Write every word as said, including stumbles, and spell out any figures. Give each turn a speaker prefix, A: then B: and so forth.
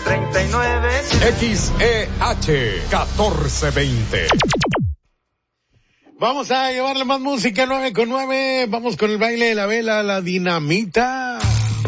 A: treinta y nueve.
B: X E H catorce veinte.
C: Vamos a llevarle más música, nueve con nueve. Vamos con el baile de la vela, la dinamita.